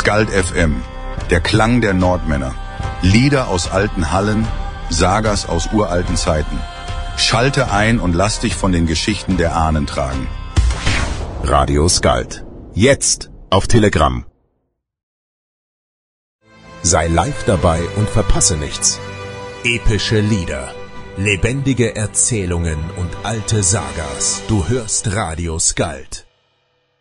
Skald FM, der Klang der Nordmänner. Lieder aus alten Hallen, Sagas aus uralten Zeiten. Schalte ein und lass dich von den Geschichten der Ahnen tragen. Radio Skald. Jetzt auf Telegram. Sei live dabei und verpasse nichts. Epische Lieder, lebendige Erzählungen und alte Sagas. Du hörst Radio Skald.